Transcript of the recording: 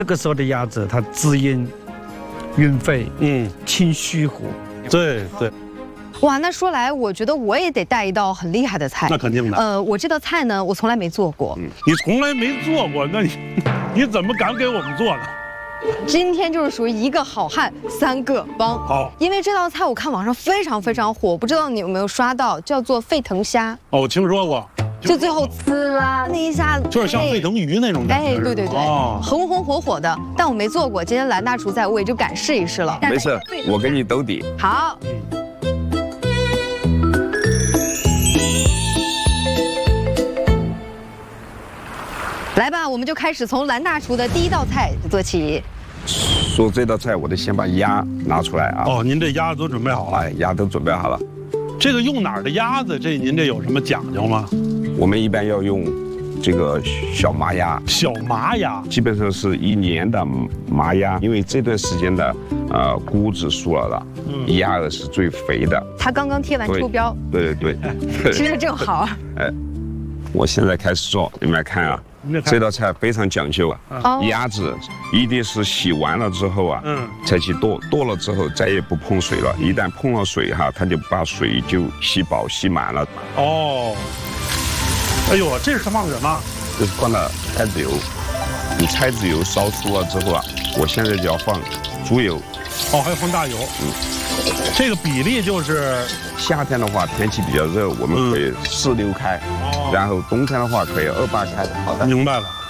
这个时候的鸭子，它滋阴、润肺，清虚火。 对对。 哇，那说来，我觉得我也得带一道很厉害的菜。 那肯定的。 我这道菜呢，我从来没做过。 你从来没做过，那你怎么敢给我们做呢？ 今天就是属于一个好汉三个帮。 好， 因为这道菜我看网上非常非常火，不知道你有没有刷到，叫做沸腾虾。 哦，我听说过。 就最后呲啦那一下， 就是像沸腾鱼那种感觉。 哎，对对对，红红火火的。但我没做过，今天兰大厨在，我也就敢试一试了。 没事，我给你兜底。 好。来吧，我们就开始从兰大厨的第一道菜做起。 说这道菜，我得先把鸭拿出来啊。 哦，您这鸭子都准备好了？ 哎，鸭都准备好了。 这个用哪儿的鸭子？您这有什么讲究吗？ 我们一般要用这个小麻鸭。 小麻鸭， 基本上是1年的麻鸭，因为这段时间的骨质疏了，鸭儿是最肥的。 他刚刚贴完出标。 对对对。 其实正好。 哎，我现在开始做，你们来看啊。这道菜非常讲究啊，鸭子一定是洗完了之后啊，才去剁，剁了之后再也不碰水了。一旦碰了水哈，它就把水就吸饱吸满了。 哦，哎呦，这是放什么？ 这是放了菜籽油。你菜籽油烧熟了之后啊，我现在就要放猪油。 哦，还要放大油。这个比例就是夏天的话，天气比较热，我们可以4、6开，然后冬天的话可以2、8开。好的， 明白了。